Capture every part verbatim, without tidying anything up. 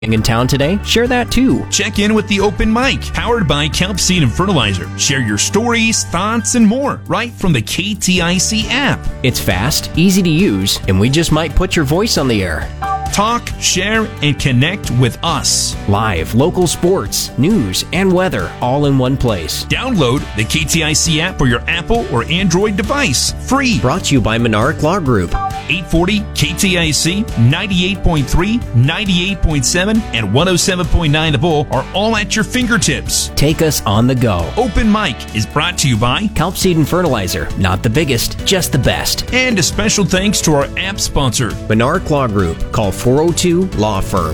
in town today? Share that too. Check in with the Open Mic, powered by Kelp Seed and Fertilizer. Share your stories, thoughts, and more right from the K T I C app. It's fast, easy to use, and we just might put your voice on the air. Talk, share, and connect with us. Live, local sports, news, and weather all in one place. Download the K T I C app for your Apple or Android device. Free. Brought to you by Monarch Law Group. eight forty K T I C, ninety-eight point three, ninety-eight point seven, and one oh seven point nine The Bull are all at your fingertips. Take us on the go. Open Mic is brought to you by Kelp Seed and Fertilizer. Not the biggest, just the best. And a special thanks to our app sponsor, Monarch Law Group. Call four oh two Law Firm.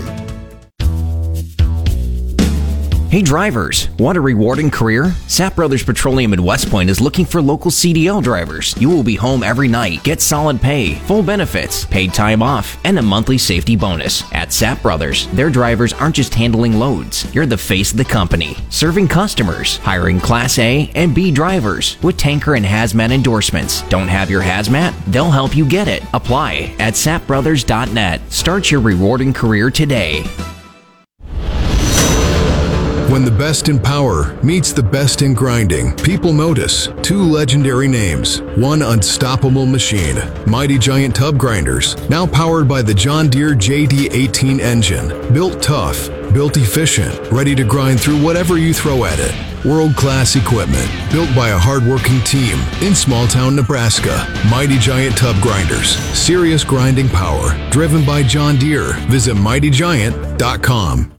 Hey drivers, want a rewarding career? Sapp Brothers Petroleum in West Point is looking for local C D L drivers. You will be home every night, get solid pay, full benefits, paid time off, and a monthly safety bonus. At Sapp Brothers, their drivers aren't just handling loads. You're the face of the company, serving customers, hiring Class A and B drivers with tanker and hazmat endorsements. Don't have your hazmat? They'll help you get it. Apply at sapp brothers dot net. Start your rewarding career today. When the best in power meets the best in grinding, people notice two legendary names, one unstoppable machine, Mighty Giant Tub Grinders, now powered by the John Deere J D eighteen engine. Built tough, built efficient, ready to grind through whatever you throw at it. World-class equipment, built by a hard-working team in small-town Nebraska. Mighty Giant Tub Grinders, serious grinding power, driven by John Deere. Visit mighty giant dot com.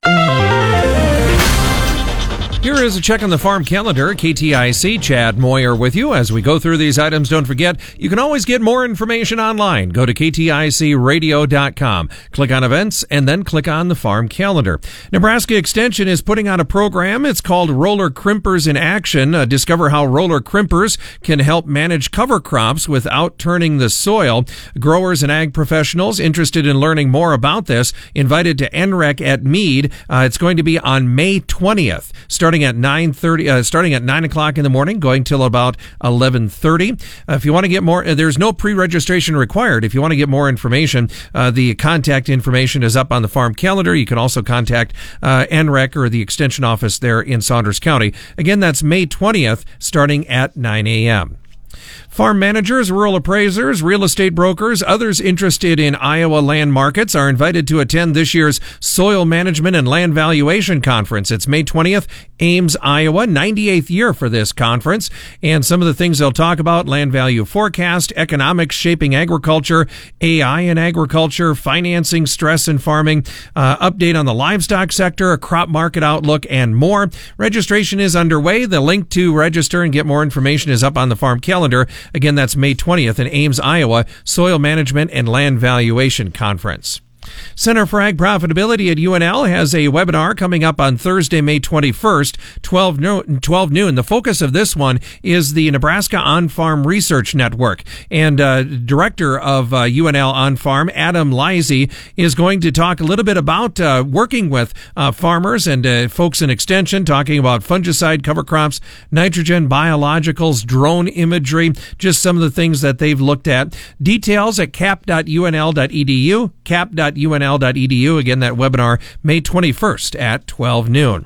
Here is a check on the farm calendar. K T I C, Chad Moyer with you. As we go through these items, don't forget, you can always get more information online. Go to K T I C radio dot com. Click on events and then click on the farm calendar. Nebraska Extension is putting on a program. It's called Roller Crimpers in Action. Uh, discover how roller crimpers can help manage cover crops without turning the soil. Growers and ag professionals interested in learning more about this invited to N R E C at Meade. Uh, it's going to be on May twentieth. Starting at nine thirty, uh, starting at nine o'clock in the morning, going till about eleven thirty. Uh, if you want to get more, uh, there's no pre-registration required. If you want to get more information, uh, the contact information is up on the farm calendar. You can also contact uh, N R E C or the Extension office there in Saunders County. Again, that's May twentieth, starting at nine a.m. Farm managers, rural appraisers, real estate brokers, others interested in Iowa land markets are invited to attend this year's Soil Management and Land Valuation Conference. It's May twentieth, Ames, Iowa, ninety-eighth year for this conference. And some of the things they'll talk about: land value forecast, economics shaping agriculture, A I in agriculture, financing stress in farming, uh, update on the livestock sector, a crop market outlook, and more. Registration is underway. The link to register and get more information is up on the farm calendar. Again, that's May twentieth in Ames, Iowa, Soil Management and Land Valuation Conference. Center for Ag Profitability at U N L has a webinar coming up on Thursday, May twenty-first, twelve noon. The focus of this one is the Nebraska On-Farm Research Network. And uh, Director of uh, U N L On-Farm, Adam Lisey, is going to talk a little bit about uh, working with uh, farmers and uh, folks in Extension, talking about fungicide, cover crops, nitrogen, biologicals, drone imagery, just some of the things that they've looked at. Details at cap dot U N L dot E D U, cap dot U N L dot E D U. Again, that webinar May twenty-first at twelve noon.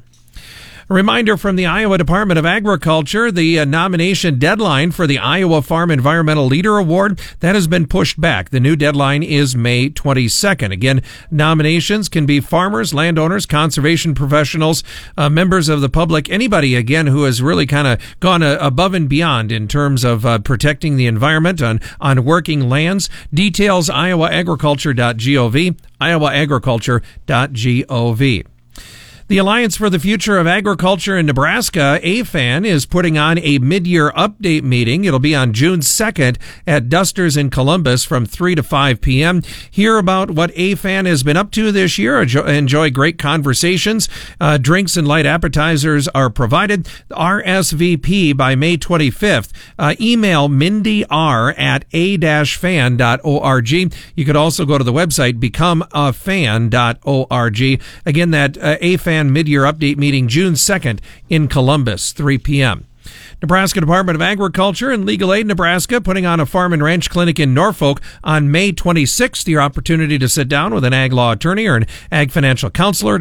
A reminder from the Iowa Department of Agriculture, the uh, nomination deadline for the Iowa Farm Environmental Leader Award, that has been pushed back. The new deadline is May twenty-second. Again, nominations can be farmers, landowners, conservation professionals, uh, members of the public, anybody, again, who has really kind of gone uh, above and beyond in terms of uh, protecting the environment on, on working lands. Details, iowa agriculture dot gov, iowa agriculture dot gov. The Alliance for the Future of Agriculture in Nebraska, A F A N, is putting on a mid-year update meeting. It'll be on June second at Dusters in Columbus from three to five p.m. Hear about what A F A N has been up to this year. Enjoy great conversations. Uh, drinks and light appetizers are provided. R S V P by May twenty-fifth. Uh, email mindy r at a dash fan dot org. You could also go to the website become a fan dot org. Again, that uh, A F A N mid-year update meeting June second in Columbus, three p.m. Nebraska Department of Agriculture and Legal Aid Nebraska putting on a farm and ranch clinic in Norfolk on May twenty-sixth. Your opportunity to sit down with an ag law attorney or an ag financial counselor